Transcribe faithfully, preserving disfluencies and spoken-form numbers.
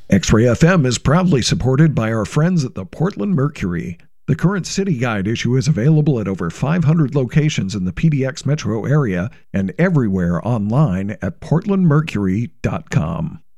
X-Ray F M is proudly supported by our friends at the Portland Mercury. The current City Guide issue is available at over five hundred locations in the P D X metro area and everywhere online at portland mercury dot com.